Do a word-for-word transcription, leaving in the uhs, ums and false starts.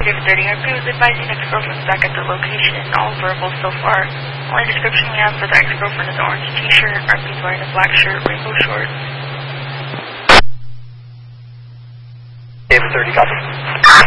David thirty, I was advising ex-girlfriend's back at the location. All verbal so far. Only description we have for the ex-girlfriend is orange t-shirt. R P's wearing a black shirt, rainbow shorts. David thirty, copy.